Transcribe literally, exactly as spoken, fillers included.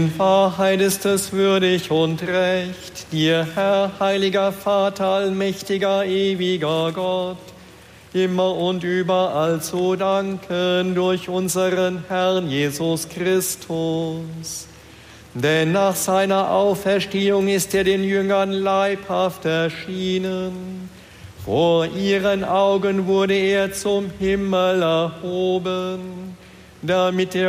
In Wahrheit ist es würdig und recht, dir, Herr, heiliger Vater, allmächtiger, ewiger Gott, immer und überall zu danken durch unseren Herrn Jesus Christus. Denn nach seiner Auferstehung ist er den Jüngern leibhaft erschienen. Vor ihren Augen wurde er zum Himmel erhoben, damit er